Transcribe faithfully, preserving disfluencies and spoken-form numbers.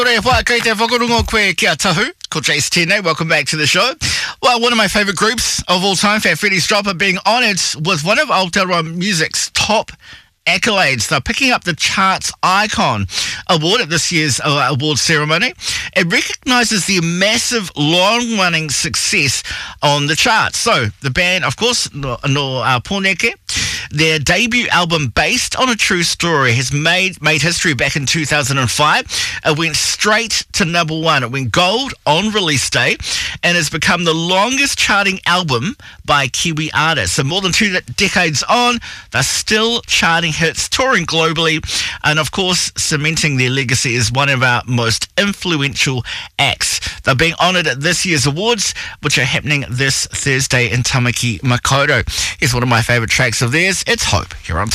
Kei te whakarungo koe kia tahu, ko Jace Tene. Welcome back to the show. Well, one of my favourite groups of all time, Fat Freddy's Drop, are being honoured with one of Aotearoa music's top accolades. They're picking up the Charts Icon Award at this year's uh, award ceremony. It recognises the massive, long-running success on the charts. So, the band, of course, no, no uh, Pōneke, their debut album, based on a true story, has made made history back in two thousand five. It went straight to number one. It went gold on release day and has become the longest charting album by Kiwi artists. So more than two decades on, they're still charting hits, touring globally, and of course cementing their legacy as one of our most influential acts. They're being honoured at this year's awards, which are happening this Thursday in Tamaki Makaurau. Here's one of my favourite tracks of theirs. It's Hope here on